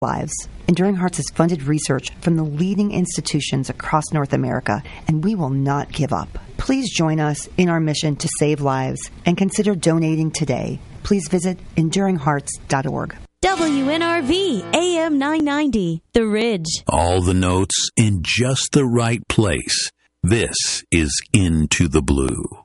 lives. Enduring Hearts has funded research from the leading institutions across North America, and we will not give up. Please join us in our mission to save lives and consider donating today. Please visit enduringhearts.org. WNRV AM 990, The Ridge. All the notes in just the right place. This is Into the Blue.